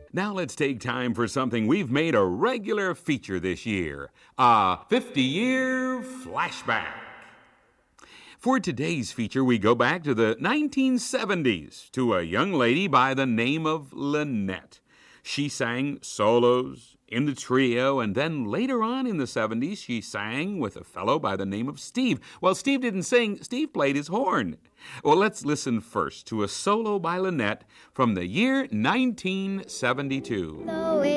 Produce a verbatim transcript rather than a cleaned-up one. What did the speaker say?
Now let's take time for something we've made a regular feature this year, a fifty-year flashback. For today's feature, we go back to the nineteen seventies to a young lady by the name of Lynette. She sang solos in the trio, and then later on in the seventies, she sang with a fellow by the name of Steve. Well, Steve didn't sing, Steve played his horn. Well, let's listen first to a solo by Lynette from the year nineteen seventy-two. Though it